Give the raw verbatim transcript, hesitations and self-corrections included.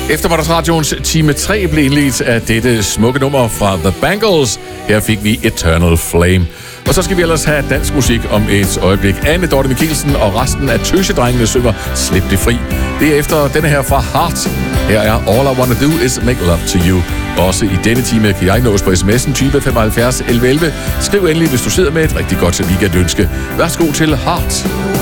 Eftermiddagsradioens time tre blev indledt af dette smukke nummer fra The Bangles. Her fik vi Eternal Flame. Og så skal vi ellers have dansk musik om et øjeblik. Anne Dorte Mikkelsen og resten af Tøsedrengene synger Slip det fri. Det er efter denne her fra Heart. Her er All I Wanna Do Is Make Love To You. Også i denne time kan jeg nås på sms'en type femoghalvfjerds elleve elleve. Skriv endelig, hvis du sidder med et rigtig godt weekendønske. Værsgo til Heart.